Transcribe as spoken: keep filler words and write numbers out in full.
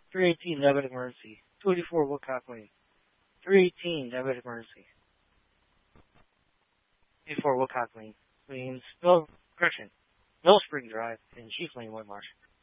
three eighteen Diabetic Mercy. two eighty-four Woodcock Lane. three eighteen Diabetic Mercy. eighty-four Woodcock Lane. Queens. Bill, correction. Mill Spring Drive in Chief Lane, White Marsh.